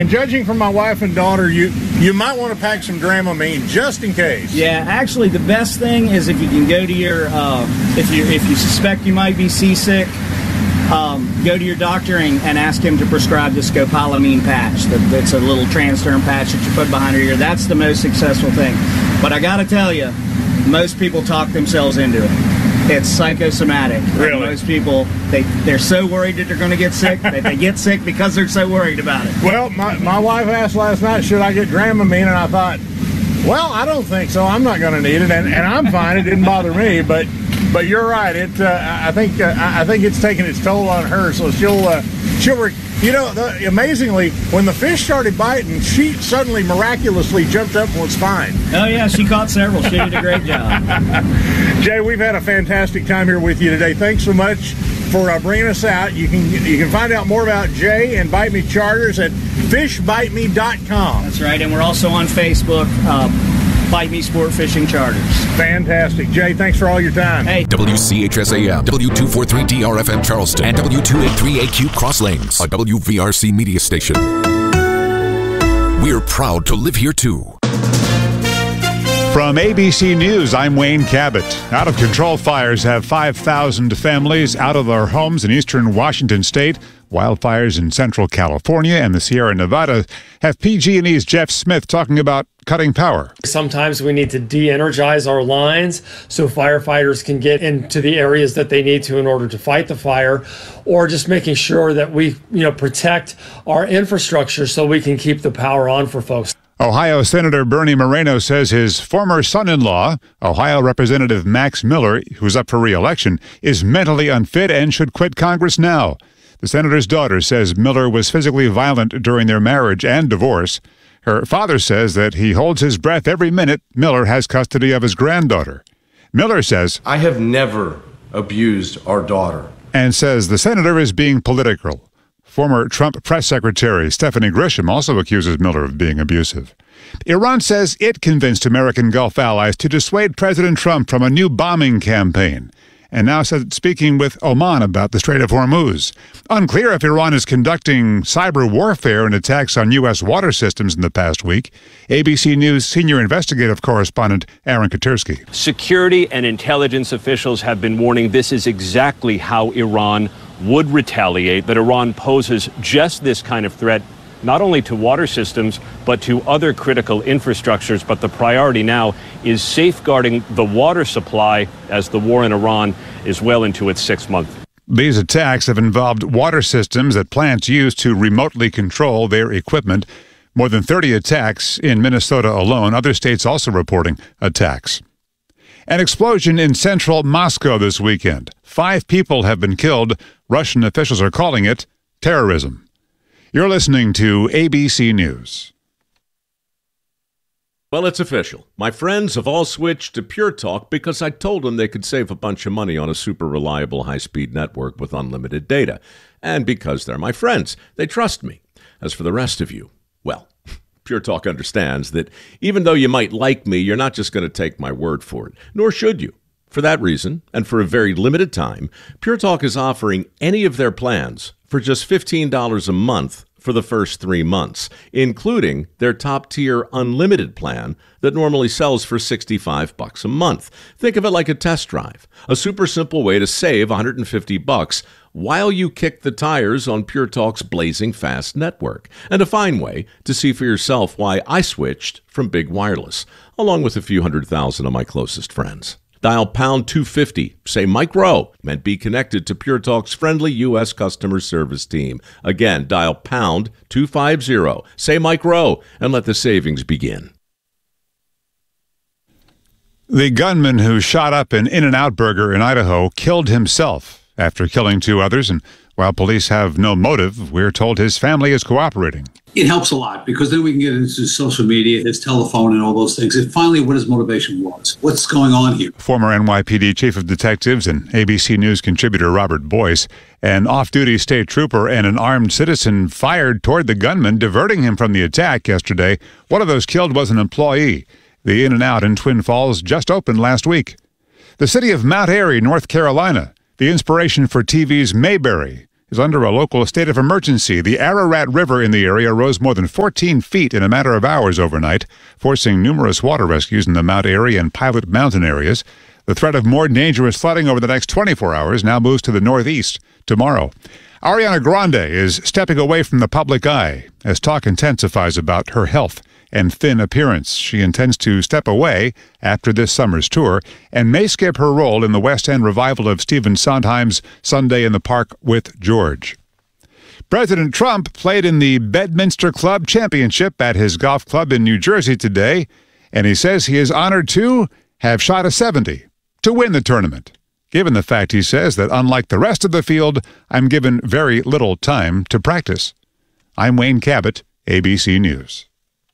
And judging from my wife and daughter, you might want to pack some Dramamine just in case. Yeah, actually, the best thing is if you can go to your if you suspect you might be seasick, go to your doctor and ask him to prescribe the scopolamine patch. That's a little transderm patch that you put behind your ear. That's the most successful thing. But I got to tell you, most people talk themselves into it. It's psychosomatic. Really? And most people, they're so worried that they're going to get sick that they get sick because they're so worried about it. Well, my wife asked last night, should I get Dramamine? And I thought, well, I don't think so. I'm not going to need it, and I'm fine. It didn't bother me, but you're right. I think it's taking its toll on her. So amazingly, when the fish started biting, she suddenly miraculously jumped up and was fine. Oh yeah, she caught several. She did a great job. Jay, we've had a fantastic time here with you today. Thanks so much for bringing us out. You can find out more about Jay and Bite Me Charters at fishbiteme.com. That's right, and we're also on Facebook. Bite Me Sport Fishing Charters. Fantastic. Jay, thanks for all your time. Hey. WCHSAM, W243DRFM Charleston, and W283AQ Cross Lanes, a WVRC media station. We're proud to live here, too. From ABC News, I'm Wayne Cabot. Out-of-control fires have 5,000 families out of their homes in eastern Washington state. Wildfires in central California and the Sierra Nevada have PG&E's Jeff Smith talking about cutting power. Sometimes we need to de-energize our lines so firefighters can get into the areas that they need to in order to fight the fire, or just making sure that we protect our infrastructure so we can keep the power on for folks. Ohio Senator Bernie Moreno says his former son-in-law, Ohio Representative Max Miller, who's up for re-election, is mentally unfit and should quit Congress now. The senator's daughter says Miller was physically violent during their marriage and divorce. Her father says that he holds his breath every minute Miller has custody of his granddaughter. Miller says, I have never abused our daughter. And says the senator is being political. Former Trump press secretary Stephanie Grisham also accuses Miller of being abusive. Iran says it convinced American Gulf allies to dissuade President Trump from a new bombing campaign, and now says it's speaking with Oman about the Strait of Hormuz. Unclear if Iran is conducting cyber warfare and attacks on U.S. water systems in the past week. ABC News senior investigative correspondent Aaron Katersky. Security and intelligence officials have been warning this is exactly how Iran would retaliate, that Iran poses just this kind of threat not only to water systems, but to other critical infrastructures. But the priority now is safeguarding the water supply as the war in Iran is well into its 6th month. These attacks have involved water systems that plants use to remotely control their equipment. More than 30 attacks in Minnesota alone. Other states also reporting attacks. An explosion in central Moscow this weekend. 5 people have been killed. Russian officials are calling it terrorism. You're listening to ABC News. Well, it's official. My friends have all switched to Pure Talk because I told them they could save a bunch of money on a super reliable high-speed network with unlimited data. And because they're my friends, they trust me. As for the rest of you, well, Pure Talk understands that even though you might like me, you're not just going to take my word for it, nor should you. For that reason, and for a very limited time, Pure Talk is offering any of their plans for just $15 a month for the first 3 months, including their top-tier unlimited plan that normally sells for $65 a month. Think of it like a test drive, a super simple way to save $150 while you kick the tires on Pure Talk's blazing fast network, and a fine way to see for yourself why I switched from big wireless, along with a few 100,000 of my closest friends. Dial pound 250, say Mike Rowe, and be connected to Pure Talk's friendly U.S. customer service team. Again, dial pound 250, say Mike Rowe, and let the savings begin. The gunman who shot up an In-N-Out Burger in Idaho killed himself after killing 2 others, and while police have no motive, we're told his family is cooperating. It helps a lot because then we can get into social media, his telephone and all those things. And finally, what his motivation was. What's going on here? Former NYPD Chief of Detectives and ABC News contributor Robert Boyce, an off-duty state trooper and an armed citizen fired toward the gunman, diverting him from the attack yesterday. One of those killed was an employee. The In-N-Out in Twin Falls just opened last week. The city of Mount Airy, North Carolina, the inspiration for TV's Mayberry, is under a local state of emergency. The Ararat River in the area rose more than 14 feet in a matter of hours overnight, forcing numerous water rescues in the Mount Airy and Pilot Mountain areas. The threat of more dangerous flooding over the next 24 hours now moves to the northeast tomorrow. Ariana Grande is stepping away from the public eye as talk intensifies about her health and thin appearance. She intends to step away after this summer's tour and may skip her role in the West End revival of Stephen Sondheim's Sunday in the Park with George. President Trump played in the Bedminster Club Championship at his golf club in New Jersey today, and he says he is honored to have shot a 70 to win the tournament, given the fact, he says, that unlike the rest of the field, I'm given very little time to practice. I'm Wayne Cabot, ABC News.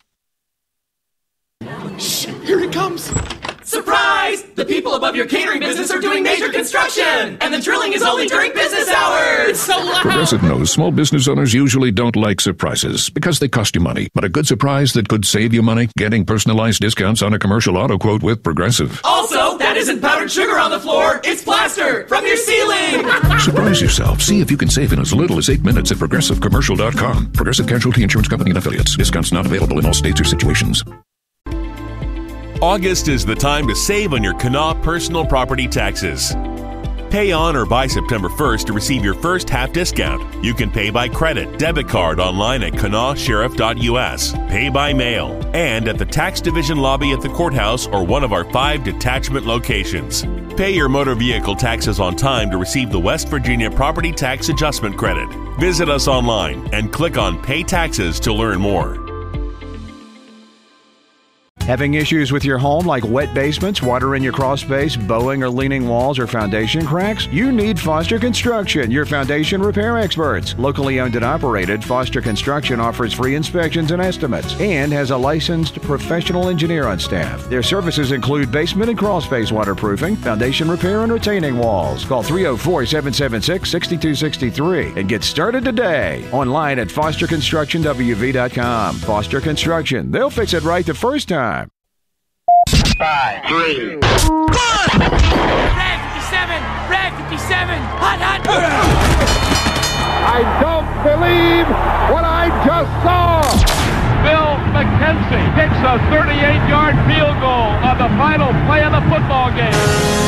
Shh, here it comes. Surprise! The people above your catering business are doing major construction, and the drilling is only during business hours. It's so loud. Progressive knows small business owners usually don't like surprises because they cost you money. But a good surprise that could save you money? Getting personalized discounts on a commercial auto quote with Progressive. Also, that isn't powdered sugar on the floor. It's plaster from your ceiling. Surprise yourself. See if you can save in as little as 8 minutes at ProgressiveCommercial.com. Progressive Casualty Insurance Company and Affiliates. Discounts not available in all states or situations. August is the time to save on your Kanawha personal property taxes. Pay on or by September 1st to receive your first half discount. You can pay by credit, debit card online at kanawsheriff.us, pay by mail, and at the tax division lobby at the courthouse or one of our 5 detachment locations. Pay your motor vehicle taxes on time to receive the West Virginia Property Tax Adjustment Credit. Visit us online and click on Pay Taxes to learn more. Having issues with your home like wet basements, water in your crawl space, bowing or leaning walls, or foundation cracks? You need Foster Construction, your foundation repair experts. Locally owned and operated, Foster Construction offers free inspections and estimates and has a licensed professional engineer on staff. Their services include basement and crawl space waterproofing, foundation repair, and retaining walls. Call 304-776-6263 and get started today. Online at fosterconstructionwv.com. Foster Construction. They'll fix it right the first time. 5, 3, 1! Red 57! Red 57! Hot, hot! I don't believe what I just saw! Bill McKenzie kicks a 38-yard field goal on the final play of the football game.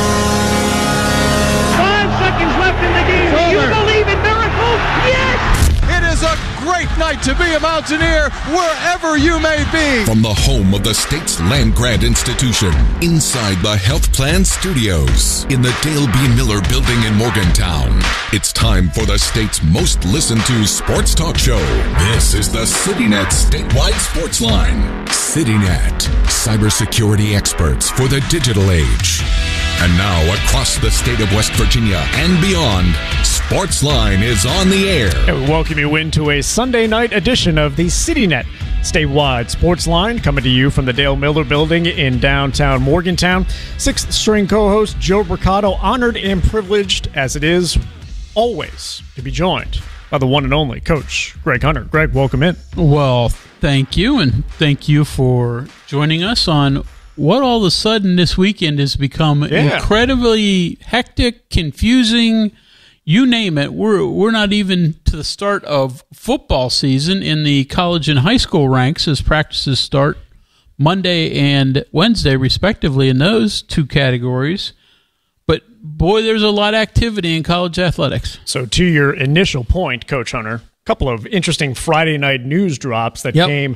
5 seconds left in the game. Do you believe in miracles? Yes! It is a great night to be a Mountaineer wherever you may be. From the home of the state's land grant institution, inside the Health Plan Studios, in the Dale B. Miller Building in Morgantown, it's time for the state's most listened to sports talk show. This is the CityNet Statewide Sports Line. CityNet, cybersecurity experts for the digital age. And now, across the state of West Virginia and beyond, Sportsline is on the air. And we welcome you into a Sunday night edition of the CityNet Statewide Sportsline, coming to you from the Dale Miller Building in downtown Morgantown. Sixth string co-host Joe Mercado, honored and privileged, as it is always, to be joined by the one and only Coach Greg Hunter. Greg, welcome in. Well, thank you, and thank you for joining us on what all of a sudden this weekend has become incredibly hectic, confusing, you name it. We're not even to the start of football season in the college and high school ranks as practices start Monday and Wednesday, respectively, in those two categories. But, boy, there's a lot of activity in college athletics. So to your initial point, Coach Hunter, a couple of interesting Friday night news drops that came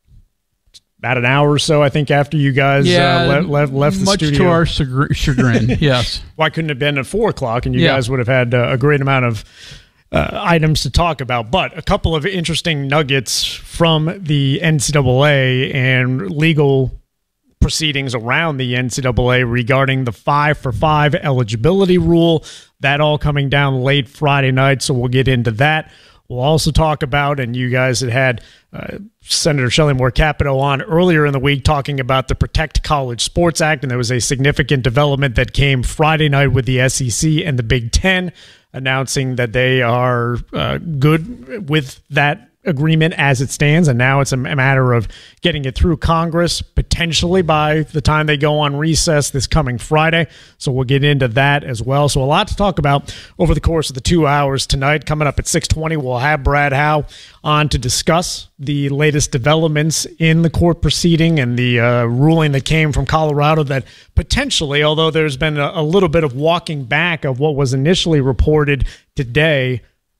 about an hour or so, I think, after you guys left the much studio. Much to our chagrin, yes. Why couldn't it have been at 4 o'clock, and you guys would have had a great amount of items to talk about. But a couple of interesting nuggets from the NCAA and legal proceedings around the NCAA regarding the 5-for-5 eligibility rule. That all coming down late Friday night, so we'll get into that. We'll also talk about, and you guys had Senator Shelley Moore Capito on earlier in the week talking about the Protect College Sports Act, and there was a significant development that came Friday night with the SEC and the Big Ten announcing that they are good with that agreement as it stands, and now it's a matter of getting it through Congress potentially by the time they go on recess this coming Friday. So we'll get into that as well. So a lot to talk about over the course of the 2 hours tonight. Coming up at 6:20, we'll have Brad Howe on to discuss the latest developments in the court proceeding and the ruling that came from Colorado that potentially, although there's been a little bit of walking back of what was initially reported today,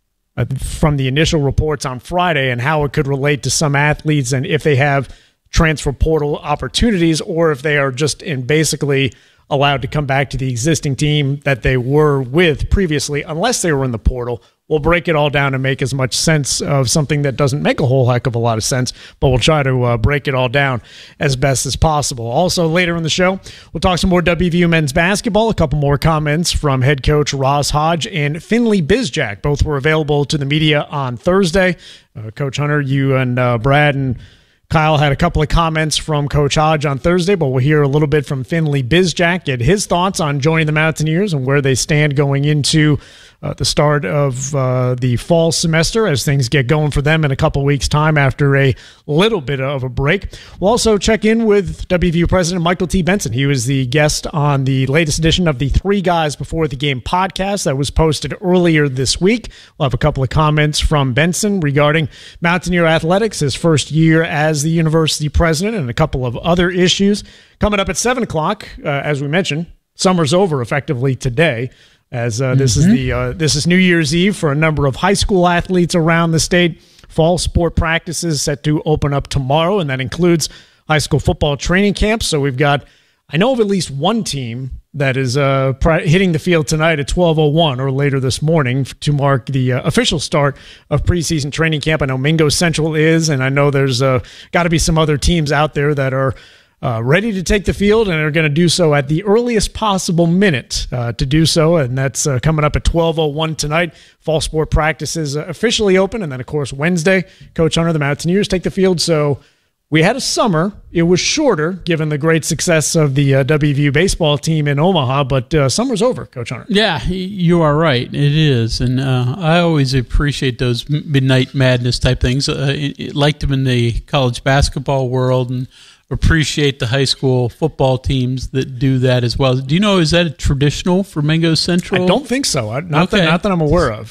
from the initial reports on Friday, and how it could relate to some athletes and if they have transfer portal opportunities or if they are just basically allowed to come back to the existing team that they were with previously, unless they were in the portal. We'll break it all down and make as much sense of something that doesn't make a whole heck of a lot of sense, but we'll try to break it all down as best as possible. Also, later in the show, we'll talk some more WVU men's basketball, a couple more comments from head coach Ross Hodge and Finley Bizjack. Both were available to the media on Thursday. Coach Hunter, you and Brad and Kyle had a couple of comments from Coach Hodge on Thursday, but we'll hear a little bit from Finley Bizjack, get his thoughts on joining the Mountaineers and where they stand going into the start of the fall semester as things get going for them in a couple weeks' time after a little bit of a break. We'll also check in with WVU President Michael T. Benson. He was the guest on the latest edition of the Three Guys Before the Game podcast that was posted earlier this week. We'll have a couple of comments from Benson regarding Mountaineer athletics, his first year as the university president, and a couple of other issues. Coming up at 7 o'clock, as we mentioned, summer's over effectively today, as this is New Year's Eve for a number of high school athletes around the state. Fall sport practices set to open up tomorrow, and that includes high school football training camps. So we've got, I know of at least one team that is hitting the field tonight at 12:01 or later this morning to mark the official start of preseason training camp. I know Mingo Central is, and I know there's got to be some other teams out there that are ready to take the field and are going to do so at the earliest possible minute to do so, and that's coming up at 12:01 tonight. Fall sport practices officially open, and then, of course, Wednesday, Coach Hunter, the Mountaineers take the field. So we had a summer. It was shorter, given the great success of the WVU baseball team in Omaha, but summer's over, Coach Hunter. Yeah, you are right. It is, and I always appreciate those midnight madness type things. Liked them in the college basketball world, and appreciate the high school football teams that do that as well. Do you know, is that traditional for Mingo Central? I don't think so. Not that I'm aware of.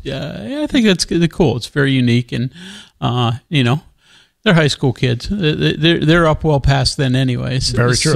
I think that's cool. It's very unique, and they're high school kids. They're up well past then, anyways. Very true.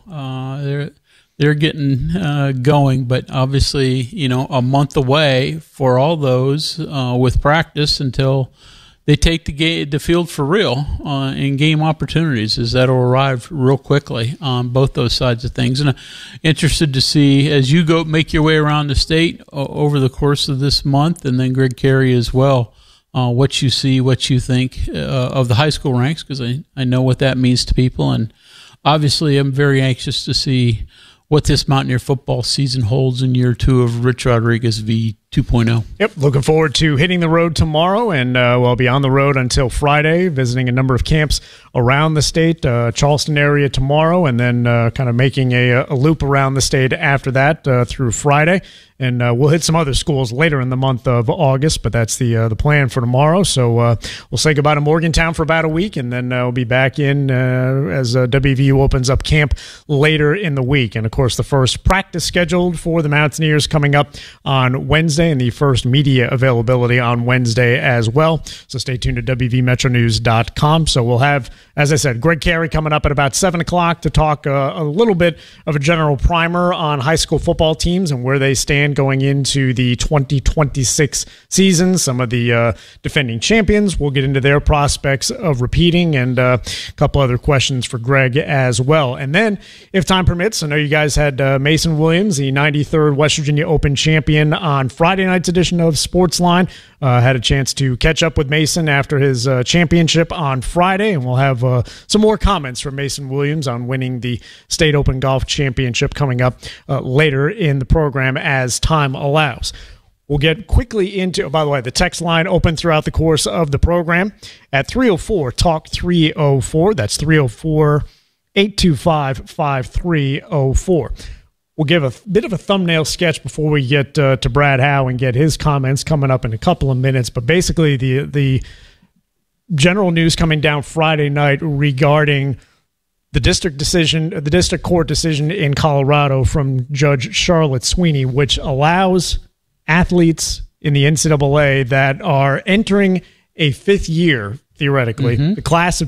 So they're getting going, but obviously, a month away for all those with practice until they take the field for real in game opportunities, as that'll arrive real quickly on both those sides of things. And interested to see, as you go make your way around the state over the course of this month, and then Greg Carey as well, what you see, what you think of the high school ranks, because I know what that means to people. And obviously I'm very anxious to see what this Mountaineer football season holds in year 2 of Rich Rodriguez v. 2.0. Yep, looking forward to hitting the road tomorrow, and we'll be on the road until Friday, visiting a number of camps around the state, Charleston area tomorrow, and then kind of making a loop around the state after that through Friday. And we'll hit some other schools later in the month of August, but that's the plan for tomorrow. So we'll say goodbye to Morgantown for about a week, and then we'll be back in as WVU opens up camp later in the week. And, of course, the first practice scheduled for the Mountaineers coming up on Wednesday, and the first media availability on Wednesday as well. So stay tuned to WVMetroNews.com. So we'll have, as I said, Greg Carey coming up at about 7 o'clock to talk a little bit of a general primer on high school football teams and where they stand going into the 2026 season. Some of the defending champions, we'll get into their prospects of repeating, and a couple other questions for Greg as well. And then, if time permits, I know you guys had Mason Williams, the 93rd West Virginia Open champion, on Friday night's edition of Sportsline. Had a chance to catch up with Mason after his championship on Friday, and we'll have some more comments from Mason Williams on winning the State Open Golf Championship coming up later in the program as time allows. We'll get quickly into, by the way, the text line open throughout the course of the program at 304-TALK-304. That's 304-825-5304. We'll give a bit of a thumbnail sketch before we get to Brad Howe and get his comments coming up in a couple of minutes. But basically, the general news coming down Friday night regarding the district court decision in Colorado from Judge Charlotte Sweeney, which allows athletes in the NCAA that are entering a fifth year, theoretically, the class of